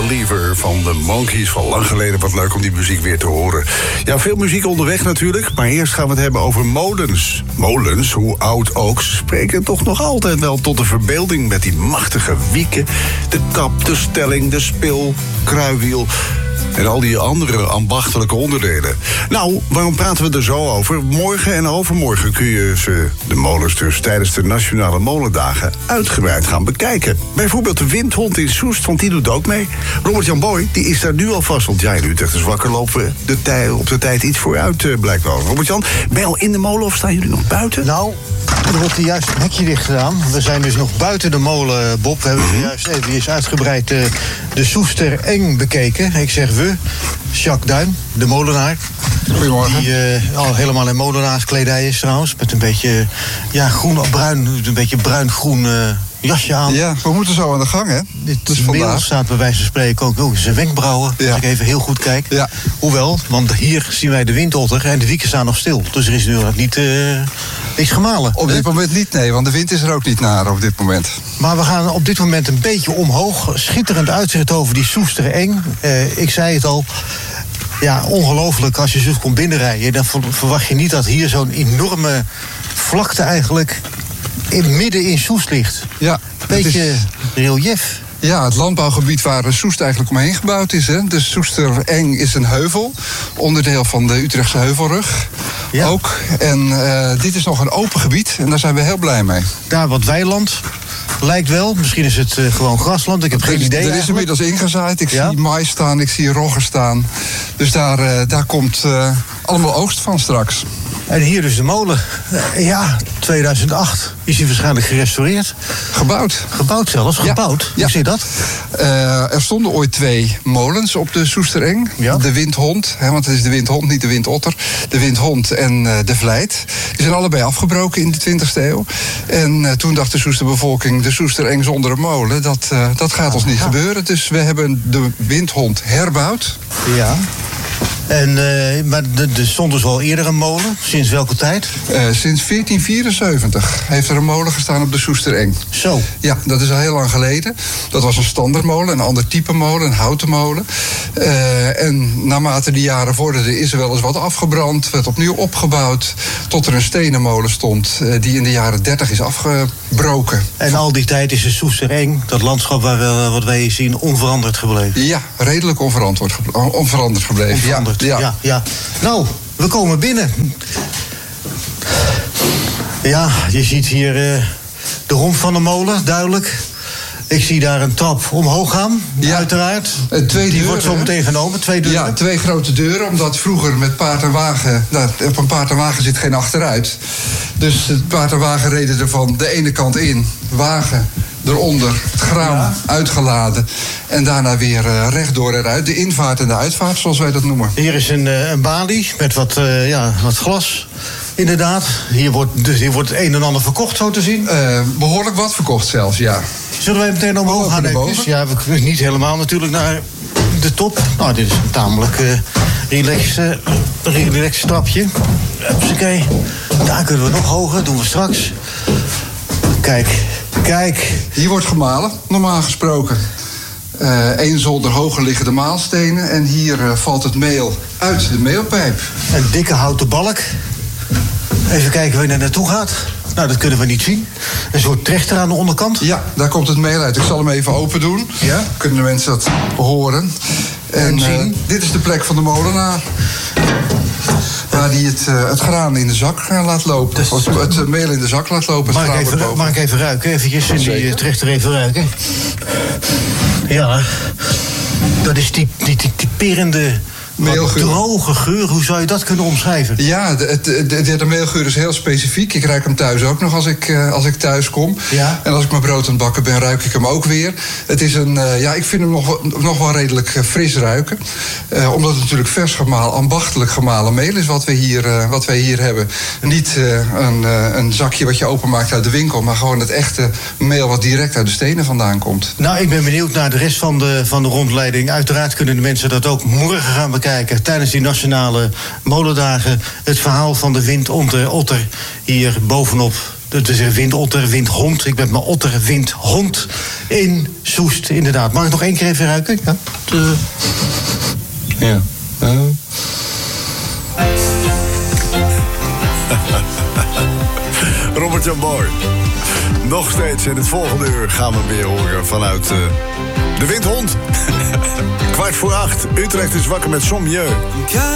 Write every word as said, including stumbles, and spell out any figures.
Believer van de Monkees. Van lang geleden, wat leuk om die muziek weer te horen. Ja, veel muziek onderweg natuurlijk, maar eerst gaan we het hebben over molens. Molens, hoe oud ook, ze spreken toch nog altijd wel tot de verbeelding met die machtige wieken, de kap, de stelling, de spil, kruiwiel en al die andere ambachtelijke onderdelen. Nou, waarom praten we er zo over? Morgen en overmorgen kun je ze, de molens dus, tijdens de Nationale Molendagen uitgebreid gaan bekijken. Bijvoorbeeld de Windhond in Soest, want die doet ook mee. Robert-Jan Boy, die is daar nu alvast, want jij in Utrecht is wakker, lopen we de tij, op de tijd iets vooruit, uh, blijkt wel. Robert-Jan, ben je al in de molen of staan jullie nog buiten? Nou, er wordt hier juist een hekje dicht gedaan. We zijn dus nog buiten de molen, Bob. We hebben Mm-hmm. juist even eens uitgebreid uh, de Soester Eng bekeken. Ik zeg we, Jacques Duin, de molenaar. Goedemorgen. Die uh, al helemaal in molenaarskledij is trouwens. Met een beetje ja, groen, bruin, een beetje bruin-groen uh, jasje aan. Ja, we moeten zo aan de gang, hè? Dit Dus meel vandaag. staat bij wijze van spreken ook oh, zijn wenkbrauwen. Ja. Als ik even heel goed kijk. Ja. Hoewel, want hier zien wij de windotter en de wieken staan nog stil. Dus er is nu nog niet uh, niks gemalen. Op dit moment niet, nee, want de wind is er ook niet naar op dit moment. Maar we gaan op dit moment een beetje omhoog. Schitterend uitzicht over die Soester Eng. Uh, ik zei het al. Ja, ongelooflijk. Als je zo komt binnenrijden, dan verwacht je niet dat hier zo'n enorme vlakte eigenlijk in, midden in Soest ligt. Ja, Beetje het is- relief. Ja, het landbouwgebied waar Soest eigenlijk omheen gebouwd is. Hè. De Soester Eng is een heuvel, onderdeel van de Utrechtse Heuvelrug Ja. ook. En uh, dit is nog een open gebied en daar zijn we heel blij mee. Daar wat weiland. Lijkt wel. Misschien is het uh, gewoon grasland. Ik heb geen idee Er is eigenlijk. inmiddels ingezaaid. Ik Ja? zie mais staan, ik zie roggen staan. Dus daar, uh, daar komt uh, allemaal oogst van straks. En hier dus de molen. Uh, ja, tweeduizend acht is hij waarschijnlijk gerestaureerd. Gebouwd. Gebouwd zelfs. Ja. Gebouwd. Ja. Hoe zit dat? Uh, er stonden ooit twee molens op de Soestereng. Ja. De Windhond, hè, want het is de Windhond, niet de Windotter. De Windhond en uh, de Vlijt. Die zijn allebei afgebroken in de twintigste eeuw. En uh, toen dacht de Soesterbevolking, de Soestereng zonder een molen, dat, uh, dat gaat ons niet Aha. gebeuren. Dus we hebben de Windhond herbouwd. Ja. En, uh, maar er stond dus al eerder een molen. Sinds welke tijd? Uh, sinds veertien vierenzeventig heeft er een molen gestaan op de Soestereng. Zo. Ja, dat is al heel lang geleden. Dat was een standaardmolen, een ander type molen, een houten molen. Uh, en naarmate de jaren vorderden is er wel eens wat afgebrand, werd opnieuw opgebouwd, tot er een stenen molen stond uh, die in de jaren dertig is afgebroken. En al die tijd is de Soester Eng, dat landschap waar we, wat wij zien, onveranderd gebleven. Ja, redelijk onverantwoord gebl- onveranderd gebleven. Onveranderd, Ja, ja. ja. Nou, we komen binnen. Ja, je ziet hier uh, de romp van de molen, duidelijk. Ik zie daar een trap omhoog gaan, Ja. uiteraard. Uh, twee Die deuren, wordt zo hè? meteen genomen, twee deuren. Ja, twee grote deuren, omdat vroeger met paard en wagen... Nou, op een paard en wagen zit geen achteruit. Dus het paard en wagen reden er van de ene kant in, wagen eronder, het graan Ja. uitgeladen... en daarna weer uh, rechtdoor eruit. De invaart en de uitvaart, zoals wij dat noemen. Hier is een, uh, een balie met wat, uh, ja, wat glas, inderdaad. Hier wordt, dus hier wordt het een en ander verkocht, zo te zien. Uh, behoorlijk wat verkocht zelfs, ja. Zullen wij meteen omhoog Lopen gaan? naar Even? boven? Ja, we kunnen niet helemaal natuurlijk naar de top. Nou, dit is een tamelijk uh, relax, uh, relax trapje. Hupsakee. Daar kunnen we nog hoger, doen we straks. Kijk, kijk. Hier wordt gemalen, normaal gesproken. Eén uh, zolder hoger liggen de maalstenen... en hier uh, valt het meel uit de meelpijp. Een dikke houten balk. Even kijken waar je naartoe gaat. Nou, dat kunnen we niet zien. Een soort trechter aan de onderkant. Ja, daar komt het meel uit. Ik zal hem even open doen. Ja. Kunnen de mensen dat horen. En, En zien. uh, dit is de plek van de molenaar. Waar hij het, uh, het graan in de zak uh, laat lopen. Dus- Of het uh, meel in de zak laat lopen. Mag ik, het graan even, wordt boven. mag ik even ruiken? Eventjes in die Zeker. uh, trechter even ruiken. Ja, dat is die, die, die typerende, wat Meelgeur. droge geur. Hoe zou je dat kunnen omschrijven? Ja, de, de, de, de meelgeur is heel specifiek. Ik ruik hem thuis ook nog als ik, uh, als ik thuis kom. Ja. En als ik mijn brood aan het bakken ben, ruik ik hem ook weer. Het is een, uh, ja, ik vind hem nog, wel- nog wel redelijk uh, fris ruiken. Uh, omdat het natuurlijk vers gemalen, ambachtelijk gemalen meel is wat we hier, uh, wat wij hier hebben. Niet uh, een, uh, een zakje wat je openmaakt uit de winkel, maar gewoon het echte meel wat direct uit de stenen vandaan komt. Nou, ik ben benieuwd naar de rest van de, van de rondleiding. Uiteraard kunnen de mensen dat ook morgen gaan bekijken tijdens die nationale molendagen. Het verhaal van de windotter hier bovenop Dat is een windotter, windhond. Ik ben mijn otter, windhond in Soest, inderdaad. Mag ik nog één keer even ruiken? Ja. De... Ja. Uh. Robert-Jan Boy. Nog steeds in het volgende uur gaan we weer horen vanuit uh, de Windhond. Kwart voor acht. Utrecht is wakker met Sommieu.